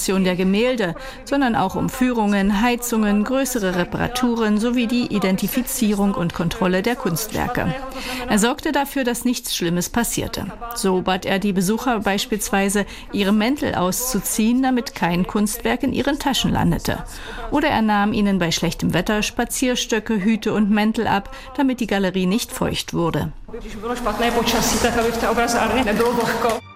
Dekonstruktion der Gemälde, sondern auch um Führungen, Heizungen, größere Reparaturen sowie die Identifizierung und Kontrolle der Kunstwerke. Er sorgte dafür, dass nichts Schlimmes passierte. So bat er die Besucher beispielsweise, ihre Mäntel auszuziehen, damit kein Kunstwerk in ihren Taschen landete. Oder er nahm ihnen bei schlechtem Wetter Spazierstöcke, Hüte und Mäntel ab, damit die Galerie nicht feucht wurde.